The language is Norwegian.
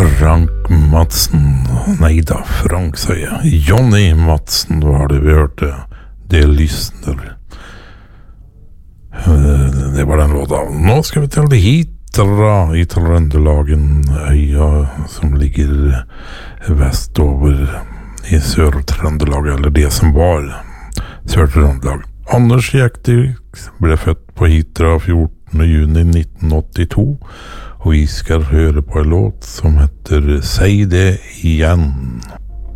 Frank Madsen. Neida, Frank sier jeg. Johnny Madsen var det vi hørte. Det lysner. Det var den låta. Nå skal vi til Hitra i Trøndelagen, øya som ligger vestover i Sør-Trøndelag, eller det som var Sør-Trøndelag. Anders Jektvik ble født på Hitra 14. juni 1982, og vi skal høre på en låt som heter «Si det igjen».